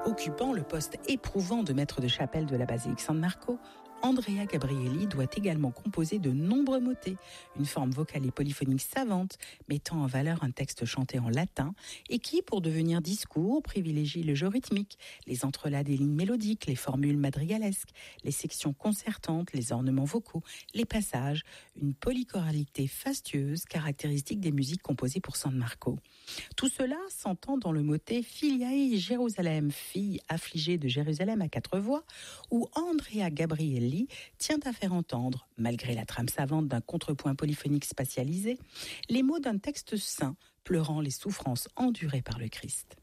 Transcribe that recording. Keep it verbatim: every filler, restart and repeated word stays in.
Occupant le poste éprouvant de maître de chapelle de la basilique San Marco, Andrea Gabrieli doit également composer de nombreux motets, une forme vocale et polyphonique savante, mettant en valeur un texte chanté en latin et qui, pour devenir discours, privilégie le jeu rythmique, les entrelacs des lignes mélodiques, les formules madrigalesques, les sections concertantes, les ornements vocaux, les passages, une polychoralité fastueuse caractéristique des musiques composées pour San Marco. Tout cela s'entend dans le motet Filiae Jérusalem, fille affligée de Jérusalem à quatre voix, où Andrea Gabrieli tient à faire entendre, malgré la trame savante d'un contrepoint polyphonique spatialisé, les mots d'un texte saint pleurant les souffrances endurées par le Christ.